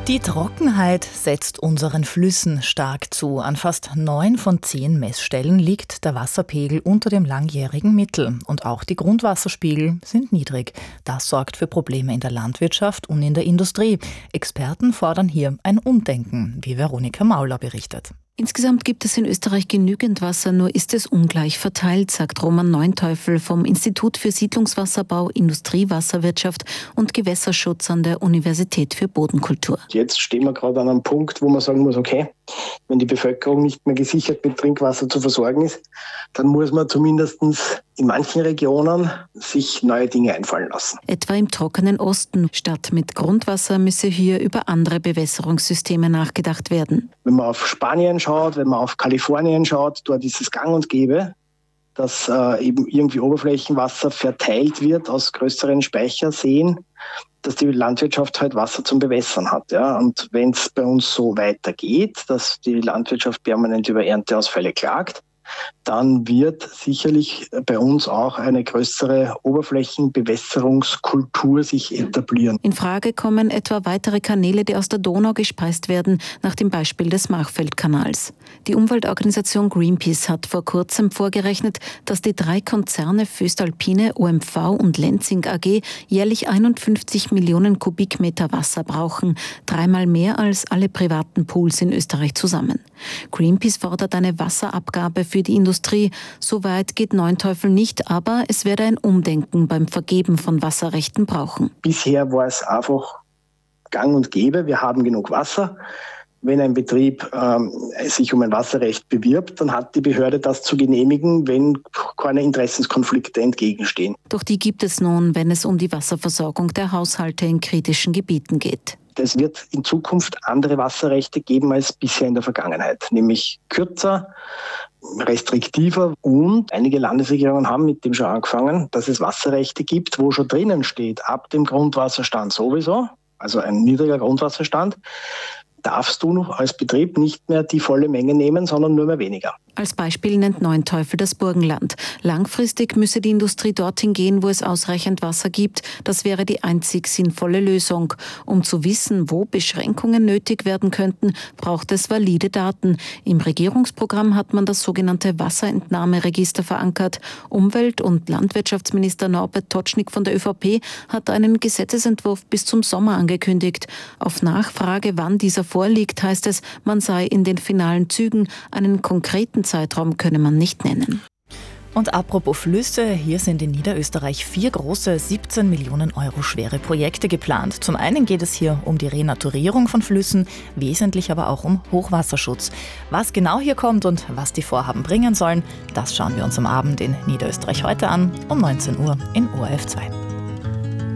Die Trockenheit setzt unseren Flüssen stark zu. An fast 9 von 10 Messstellen liegt der Wasserpegel unter dem langjährigen Mittel. Und auch die Grundwasserspiegel sind niedrig. Das sorgt für Probleme in der Landwirtschaft und in der Industrie. Experten fordern hier ein Umdenken, wie Veronika Mauler berichtet. Insgesamt gibt es in Österreich genügend Wasser, nur ist es ungleich verteilt, sagt Roman Neunteufel vom Institut für Siedlungswasserbau, Industriewasserwirtschaft und Gewässerschutz an der Universität für Bodenkultur. Jetzt stehen wir gerade an einem Punkt, wo man sagen muss, okay, wenn die Bevölkerung nicht mehr gesichert mit Trinkwasser zu versorgen ist, dann muss man zumindest in manchen Regionen sich neue Dinge einfallen lassen. Etwa im trockenen Osten. Statt mit Grundwasser müsse hier über andere Bewässerungssysteme nachgedacht werden. Wenn man auf Spanien schaut, wenn man auf Kalifornien schaut, dort ist es gang und gäbe, dass eben irgendwie Oberflächenwasser verteilt wird aus größeren Speicherseen, dass die Landwirtschaft halt Wasser zum Bewässern hat. Ja? Und wenn es bei uns so weitergeht, dass die Landwirtschaft permanent über Ernteausfälle klagt, dann wird sicherlich bei uns auch eine größere Oberflächenbewässerungskultur sich etablieren. In Frage kommen etwa weitere Kanäle, die aus der Donau gespeist werden, nach dem Beispiel des Machfeldkanals. Die Umweltorganisation Greenpeace hat vor kurzem vorgerechnet, dass die 3 Konzerne Voestalpine, OMV und Lenzing AG jährlich 51 Millionen Kubikmeter Wasser brauchen, 3-mal mehr als alle privaten Pools in Österreich zusammen. Greenpeace fordert eine Wasserabgabe für die Industrie. So weit geht Neunteufel nicht, aber es werde ein Umdenken beim Vergeben von Wasserrechten brauchen. Bisher war es einfach gang und gäbe, wir haben genug Wasser. Wenn ein Betrieb sich um ein Wasserrecht bewirbt, dann hat die Behörde das zu genehmigen, wenn keine Interessenskonflikte entgegenstehen. Doch die gibt es nun, wenn es um die Wasserversorgung der Haushalte in kritischen Gebieten geht. Es wird in Zukunft andere Wasserrechte geben als bisher in der Vergangenheit, nämlich kürzer, restriktiver, und einige Landesregierungen haben mit dem schon angefangen, dass es Wasserrechte gibt, wo schon drinnen steht, ab dem Grundwasserstand sowieso, also ein niedriger Grundwasserstand, darfst du noch als Betrieb nicht mehr die volle Menge nehmen, sondern nur mehr weniger. Als Beispiel nennt Neunteufel das Burgenland. Langfristig müsse die Industrie dorthin gehen, wo es ausreichend Wasser gibt. Das wäre die einzig sinnvolle Lösung. Um zu wissen, wo Beschränkungen nötig werden könnten, braucht es valide Daten. Im Regierungsprogramm hat man das sogenannte Wasserentnahmeregister verankert. Umwelt- und Landwirtschaftsminister Norbert Totschnig von der ÖVP hat einen Gesetzesentwurf bis zum Sommer angekündigt. Auf Nachfrage, wann dieser vorliegt, heißt es, man sei in den finalen Zügen. Einen konkreten Zeitraum könne man nicht nennen. Und apropos Flüsse, hier sind in Niederösterreich 4 große, 17 Millionen Euro schwere Projekte geplant. Zum einen geht es hier um die Renaturierung von Flüssen, wesentlich aber auch um Hochwasserschutz. Was genau hier kommt und was die Vorhaben bringen sollen, das schauen wir uns am Abend in Niederösterreich heute an, um 19 Uhr in ORF 2.